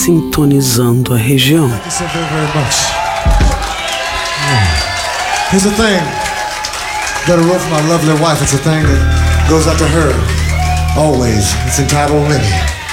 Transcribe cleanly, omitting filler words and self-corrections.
sintonizando a região. Thank you so very, very much. Here's a thing that I wrote for my lovely wife. It's a thing that goes out to her always. It's entitled Minnie.